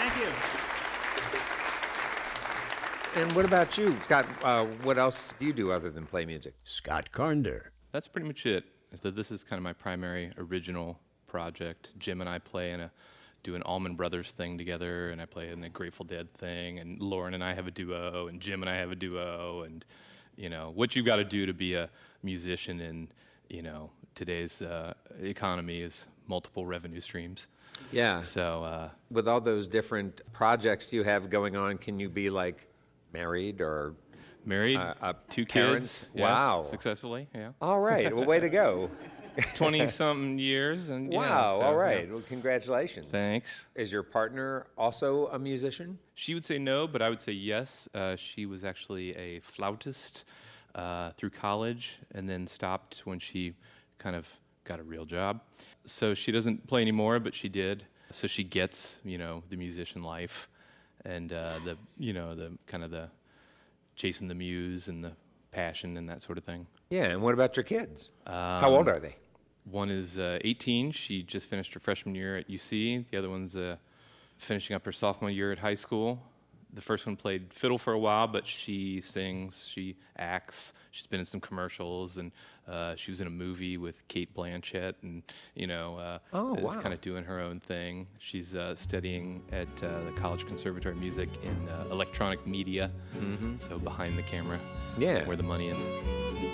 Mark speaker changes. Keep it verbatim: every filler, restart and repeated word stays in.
Speaker 1: Thank you.
Speaker 2: And what about you, Scott? Uh, what else do you do other than play music?
Speaker 3: Scott Carnder.
Speaker 4: That's pretty much it. So this is kind of my primary original project. Jim and I play in a do an Allman Brothers thing together, and I play in the Grateful Dead thing, and Lauren and I have a duo, and Jim and I have a duo, and you know what you've got to do to be a musician in you know today's uh, economy is multiple revenue streams.
Speaker 2: Yeah.
Speaker 4: So uh,
Speaker 2: with all those different projects you have going on, can you be like married or
Speaker 4: married,
Speaker 2: uh, uh,
Speaker 4: two
Speaker 2: parents?
Speaker 4: kids, yes,
Speaker 2: Wow.
Speaker 4: successfully, yeah.
Speaker 2: All right. Well, way to go.
Speaker 4: twenty-something years. and
Speaker 2: Wow.
Speaker 4: yeah, so,
Speaker 2: all right.
Speaker 4: yeah.
Speaker 2: Well, congratulations.
Speaker 4: Thanks.
Speaker 2: Is your partner also a musician?
Speaker 4: She would say no, but I would say yes. Uh, she was actually a flautist uh, through college and then stopped when she kind of got a real job. So she doesn't play anymore, but she did. So she gets, you know, the musician life and uh, the, you know, the kind of the chasing the muse and the passion and that sort of thing.
Speaker 2: Yeah. And what about your kids?
Speaker 4: Um,
Speaker 2: How old are they?
Speaker 4: One is uh, eighteen. She just finished her freshman year at U C. The other one's uh, finishing up her sophomore year at high school. The first one played fiddle for a while, but she sings, she acts. She's been in some commercials, and uh, she was in a movie with Kate Blanchett, and you know, uh,
Speaker 2: Oh,
Speaker 4: is
Speaker 2: wow.
Speaker 4: kind of doing her own thing. She's uh, studying at uh, the College Conservatory of Music in uh, electronic media,
Speaker 2: Mm-hmm.
Speaker 4: so behind the camera,
Speaker 2: Yeah.
Speaker 4: where the money is.